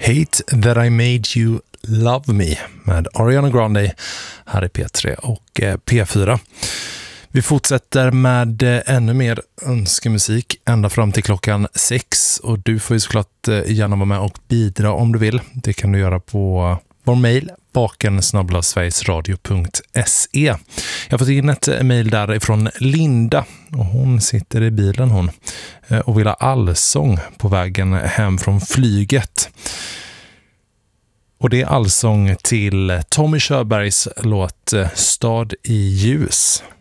Hate That I Made You Love Me med Ariana Grande här i P3 och P4. Vi fortsätter med ännu mer önskemusik ända fram till klockan 6 och du får ju såklart gärna vara med och bidra om du vill. Det kan du göra på vår mejl baken@sverigesradio.se. Jag har fått in ett mejl därifrån Linda och hon sitter i bilen hon och vill ha allsång på vägen hem från flyget. Och det är allsång till Tommy Körbergs låt Stad i ljus.